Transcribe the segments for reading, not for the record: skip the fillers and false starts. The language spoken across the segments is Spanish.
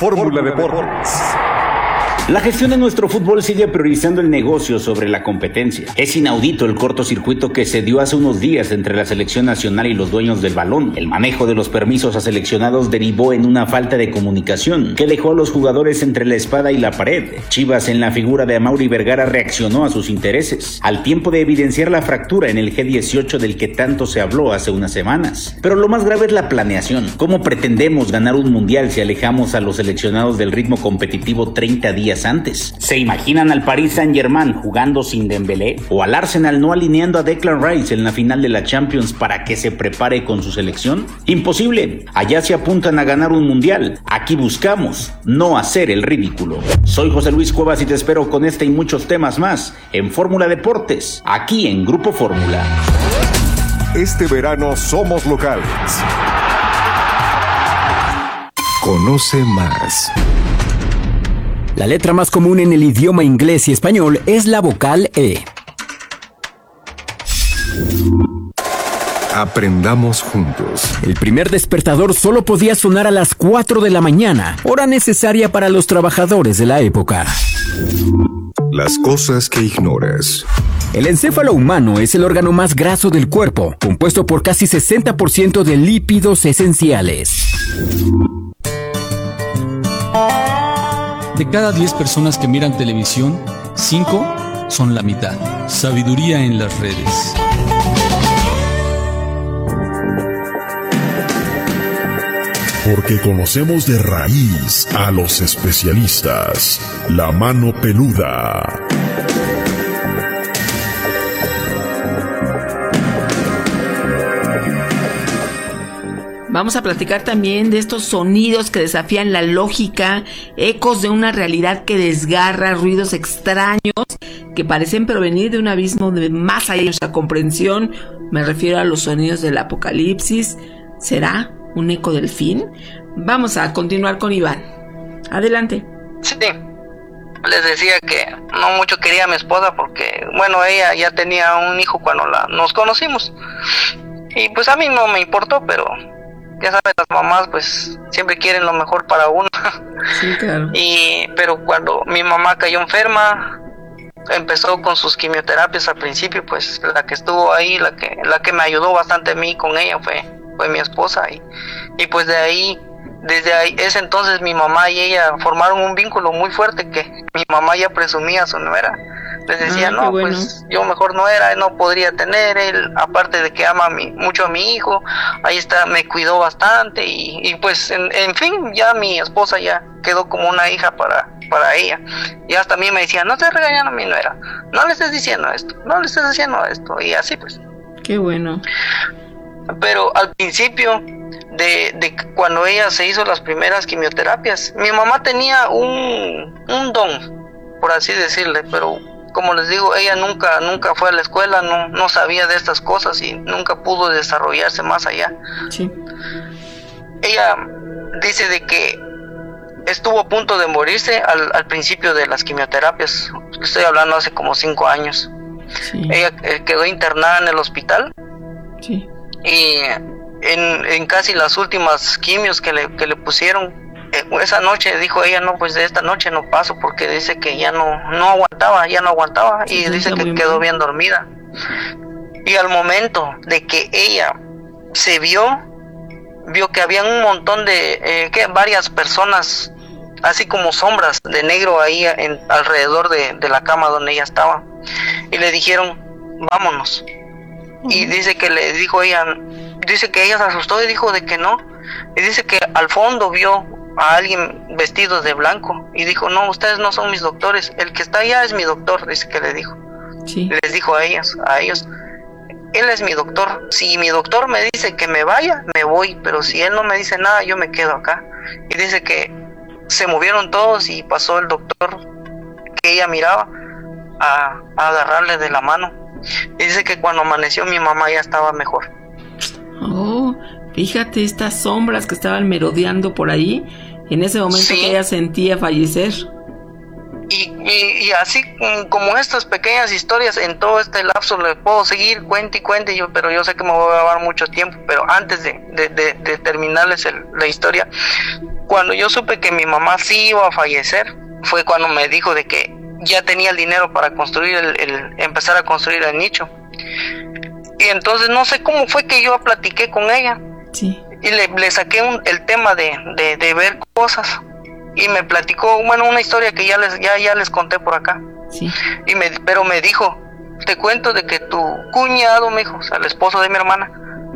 Fórmula Deportes. La gestión de nuestro fútbol sigue priorizando el negocio sobre la competencia. Es inaudito el cortocircuito que se dio hace unos días entre la selección nacional y los dueños del balón. El manejo de los permisos a seleccionados derivó en una falta de comunicación que dejó a los jugadores entre la espada y la pared. Chivas, en la figura de Amaury Vergara, reaccionó a sus intereses, al tiempo de evidenciar la fractura en el G18 del que tanto se habló hace unas semanas. Pero lo más grave es la planeación. ¿Cómo pretendemos ganar un mundial si alejamos a los seleccionados del ritmo competitivo 30 días antes? ¿Se imaginan al Paris Saint-Germain jugando sin Dembélé? ¿O al Arsenal no alineando a Declan Rice en la final de la Champions para que se prepare con su selección? Imposible. Allá se apuntan a ganar un mundial. Aquí buscamos no hacer el ridículo. Soy José Luis Cuevas y te espero con este y muchos temas más en Fórmula Deportes, aquí en Grupo Fórmula. Este verano somos locales. Conoce más. La letra más común en el idioma inglés y español es la vocal E. Aprendamos juntos. El primer despertador solo podía sonar a las 4 de la mañana, hora necesaria para los trabajadores de la época. Las cosas que ignoras. El encéfalo humano es el órgano más graso del cuerpo, compuesto por casi 60% de lípidos esenciales. De cada 10 personas que miran televisión, 5 son la mitad. Sabiduría en las redes. Porque conocemos de raíz a los especialistas. La mano peluda. Vamos a platicar también de estos sonidos que desafían la lógica, ecos de una realidad que desgarra, ruidos extraños que parecen provenir de un abismo de más allá de nuestra comprensión. Me refiero a los sonidos del apocalipsis. ¿Será un eco del fin? Vamos a continuar con Iván. Adelante. Sí, les decía que no mucho quería a mi esposa porque, bueno, ella ya tenía un hijo cuando nos conocimos. Y pues a mí no me importó, pero ya sabes, las mamás pues siempre quieren lo mejor para uno. Sí, claro. Pero cuando mi mamá cayó enferma, empezó con sus quimioterapias al principio, pues la que estuvo ahí, la que me ayudó bastante a mí con ella fue mi esposa, y pues desde ahí, ese entonces mi mamá y ella formaron un vínculo muy fuerte que mi mamá ya presumía a su nuera. Les decía, no, bueno, pues yo mejor no podría tener, él, aparte de que ama mucho a mi hijo, ahí está, me cuidó bastante, y pues en fin, ya mi esposa ya quedó como una hija para ella. Y hasta a mí me decía, no estés regañando a mi nuera, no le estés diciendo esto, y así pues. Qué bueno. Pero al principio de cuando ella se hizo las primeras quimioterapias, mi mamá tenía un don, por así decirle, pero como les digo, ella nunca fue a la escuela, no sabía de estas cosas y nunca pudo desarrollarse más allá. Sí. Ella dice de que estuvo a punto de morirse al principio de las quimioterapias. Estoy hablando hace como 5 años. Sí. Ella quedó internada en el hospital. Sí. Y en casi las últimas quimios que le pusieron, esa noche dijo ella, no, pues de esta noche no paso, porque dice que ya no aguantaba, y dice que quedó bien dormida. Y al momento de que ella se vio que había un montón de varias personas, así como sombras de negro ahí alrededor de la cama donde ella estaba, y le dijeron, vámonos. Y dice que le dijo ella, dice que ella se asustó y dijo de que no, y dice que al fondo vio a alguien vestido de blanco y dijo, no, ustedes no son mis doctores, el que está allá es mi doctor, dice que le dijo. Sí. Les dijo a ellos, él es mi doctor, si mi doctor me dice que me vaya, me voy, pero si él no me dice nada, yo me quedo acá. Y dice que se movieron todos y pasó el doctor que ella miraba a agarrarle de la mano. Y dice que cuando amaneció mi mamá ya estaba mejor. Oh, fíjate estas sombras que estaban merodeando por ahí en ese momento, sí, que ella sentía fallecer. Y así como estas pequeñas historias, en todo este lapso le puedo seguir, cuente y cuente, pero yo sé que me voy a llevar mucho tiempo. Pero antes de terminarles la historia, Cuando yo supe que mi mamá sí iba a fallecer, fue cuando me dijo de que ya tenía el dinero para construir empezar a construir el nicho. Y entonces no sé cómo fue que yo platiqué con ella. Sí. Y le saqué el tema de ver cosas. Y me platicó, bueno, una historia que ya les conté por acá. Sí. Pero me dijo, te cuento de que tu cuñado, me dijo, o sea, el esposo de mi hermana,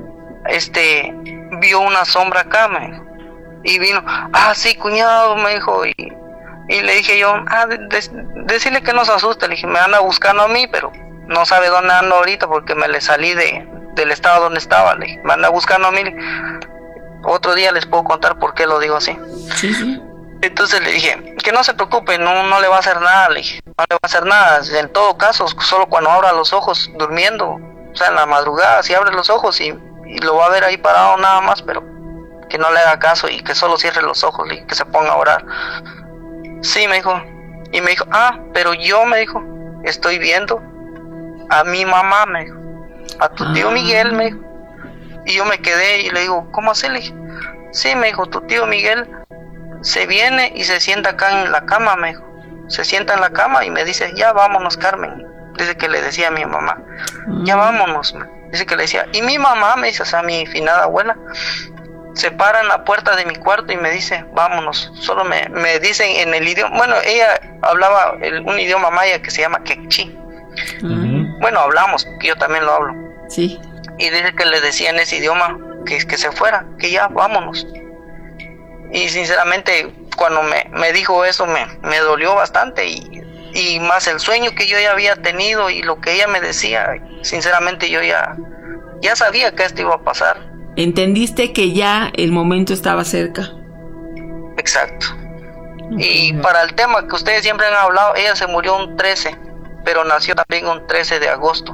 vio una sombra acá, me dijo. Y vino, sí, cuñado, me dijo, y le dije yo, decirle que no se asuste, le dije, me anda buscando a mí, pero no sabe dónde ando ahorita porque me le salí del estado donde estaba, le dije, me anda buscando a mí, otro día les puedo contar por qué lo digo así. Sí, sí. Entonces le dije, que no se preocupe, no le va a hacer nada, le dije, no le va a hacer nada, en todo caso, solo cuando abra los ojos durmiendo, o sea, en la madrugada, si abre los ojos y lo va a ver ahí parado nada más, pero que no le haga caso y que solo cierre los ojos y que se ponga a orar. Sí, me dijo, y me dijo, pero yo, me dijo, estoy viendo a mi mamá, me dijo, a tu tío Miguel, me dijo. Y yo me quedé y le digo, ¿cómo así? Le dije, sí, me dijo, tu tío Miguel se viene y se sienta acá en la cama, me dijo, se sienta en la cama y me dice, ya vámonos, Carmen. Dice que le decía a mi mamá, ya vámonos, dice que le decía, y mi mamá, me dice, o sea, mi finada abuela, se para en la puerta de mi cuarto y me dice, vámonos. Solo me dicen en el idioma, bueno, ella hablaba un idioma maya que se llama quechí. Bueno, hablamos, que yo también lo hablo. Sí. Y dice que le decía en ese idioma que se fuera, que ya, vámonos. Y sinceramente, cuando me dijo eso, me dolió bastante, y más el sueño que yo ya había tenido y lo que ella me decía, sinceramente yo ya sabía que esto iba a pasar. Entendiste que ya el momento estaba cerca. Exacto. Y para el tema que ustedes siempre han hablado, ella se murió un 13, pero nació también un 13 de agosto.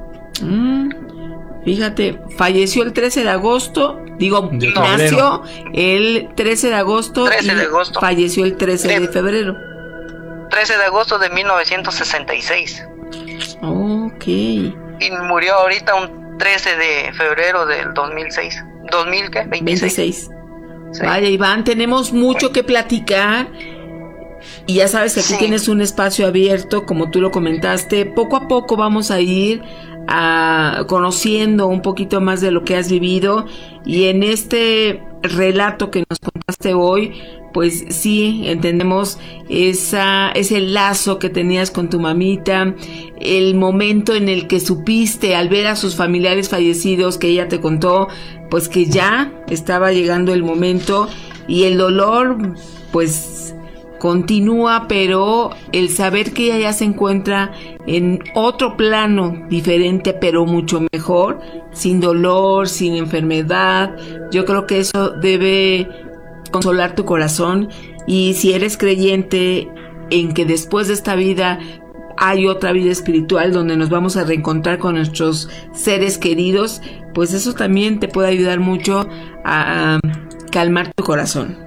Fíjate, falleció el 13 de agosto, nació el 13 de agosto, 13 de agosto. Falleció el 13 de febrero. 13 de agosto de 1966. Ok. Y murió ahorita un 13 de febrero del 2006. ¿2000 qué? 26. Sí. Vaya, Iván, tenemos mucho que platicar. Y ya sabes que aquí tienes un espacio abierto, como tú lo comentaste. Poco a poco vamos a ir conociendo un poquito más de lo que has vivido. Y en este relato que nos contaste hoy, pues sí, entendemos ese lazo que tenías con tu mamita, el momento en el que supiste al ver a sus familiares fallecidos, que ella te contó, pues que ya estaba llegando el momento, y el dolor pues continúa, pero el saber que ella ya se encuentra en otro plano diferente, pero mucho mejor, sin dolor, sin enfermedad, yo creo que eso debe consolar tu corazón. Y si eres creyente en que después de esta vida hay otra vida espiritual donde nos vamos a reencontrar con nuestros seres queridos, pues eso también te puede ayudar mucho a calmar tu corazón.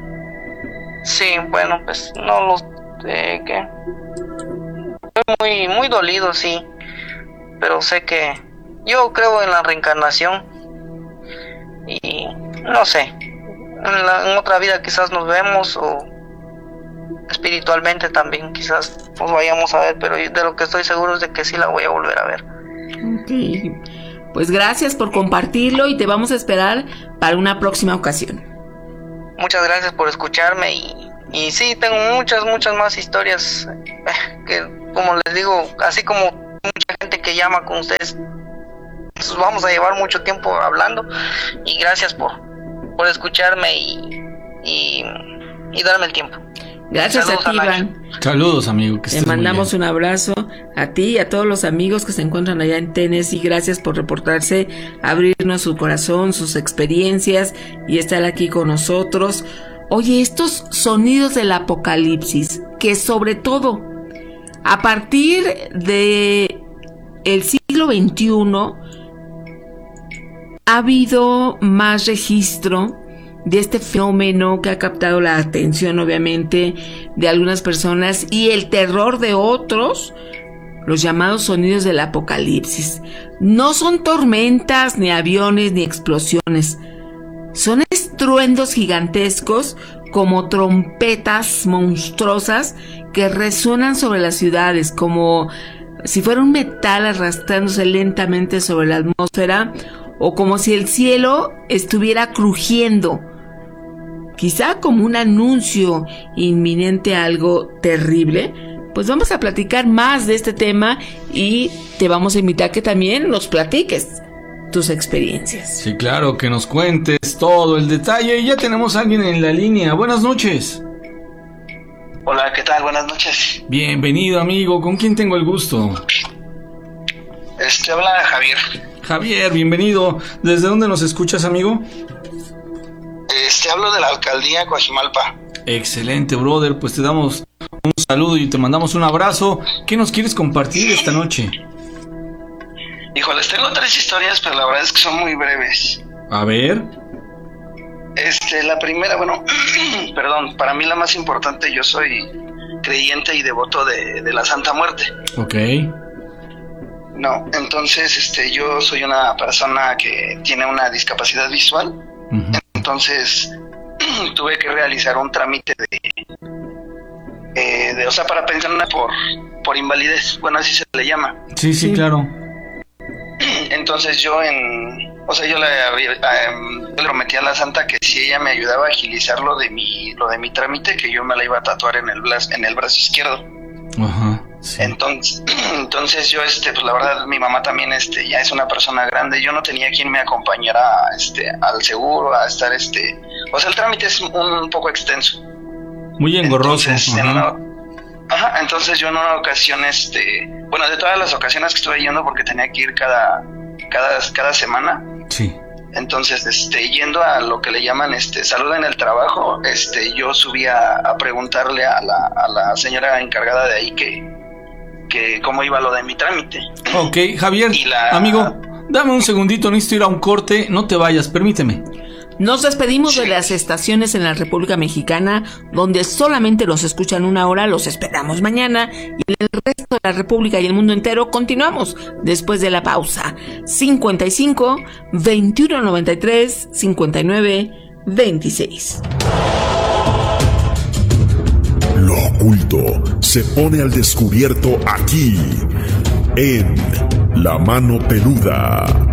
Sí, bueno, pues no lo sé, que estoy muy dolido, sí, pero sé que yo creo en la reencarnación y no sé, en otra vida quizás nos vemos, o espiritualmente también quizás nos vayamos a ver, pero de lo que estoy seguro es de que sí la voy a volver a ver. Okay. Pues gracias por compartirlo y te vamos a esperar para una próxima ocasión. Muchas gracias por escucharme y sí, tengo muchas más historias que, como les digo, así como mucha gente que llama con ustedes, pues vamos a llevar mucho tiempo hablando, y gracias por escucharme y darme el tiempo. Gracias. Saludos a ti, Iván. Saludos, amigo. Que te mandamos un abrazo a ti y a todos los amigos que se encuentran allá en Tennessee. Gracias por reportarse, abrirnos su corazón, sus experiencias y estar aquí con nosotros. Oye, estos sonidos del apocalipsis, que sobre todo a partir de el siglo XXI ha habido más registro de este fenómeno que ha captado la atención, obviamente, de algunas personas y el terror de otros, los llamados sonidos del apocalipsis. No son tormentas, ni aviones, ni explosiones. Son estruendos gigantescos como trompetas monstruosas que resuenan sobre las ciudades, como si fuera un metal arrastrándose lentamente sobre la atmósfera, o como si el cielo estuviera crujiendo, quizá como un anuncio inminente a algo terrible. Pues vamos a platicar más de este tema y te vamos a invitar a que también nos platiques tus experiencias. Sí, claro, que nos cuentes todo el detalle. Y ya tenemos a alguien en la línea. Buenas noches. Hola, ¿qué tal? Buenas noches. Bienvenido, amigo. ¿Con quién tengo el gusto? Habla Javier. Javier, bienvenido. ¿Desde dónde nos escuchas, amigo? Hablo de la alcaldía Coajimalpa. Excelente, brother. Pues te damos un saludo y te mandamos un abrazo. ¿Qué nos quieres compartir esta noche? Híjoles, tengo 3 historias, pero la verdad es que son muy breves. A ver. La primera, bueno, perdón, para mí la más importante, yo soy creyente y devoto de la Santa Muerte. Ok. No, entonces, yo soy una persona que tiene una discapacidad visual. Uh-huh. Entonces, tuve que realizar un trámite o sea, para pensionar por invalidez, bueno, así se le llama. Sí, claro. Entonces yo le prometí a la santa que si ella me ayudaba a agilizar lo de mi trámite, que yo me la iba a tatuar en el brazo izquierdo. Ajá. Sí. Entonces yo pues la verdad mi mamá también ya es una persona grande, yo no tenía quien me acompañara al seguro a estar o sea, el trámite es un poco extenso. Muy engorroso. Entonces yo en una ocasión bueno, de todas las ocasiones que estuve yendo, porque tenía que ir cada semana. Sí. Entonces, yendo a lo que le llaman salud en el trabajo, yo subí a preguntarle a la señora encargada de ahí que cómo iba lo de mi trámite. Ok, Javier, amigo, dame un segundito, necesito ir a un corte, no te vayas, permíteme. Nos despedimos de las estaciones en la República Mexicana, donde solamente los escuchan 1 hora. Los esperamos mañana, y en el resto de la República y el mundo entero continuamos después de la pausa. 55 21 93 59 26. Lo oculto se pone al descubierto aquí, en La Mano Peluda.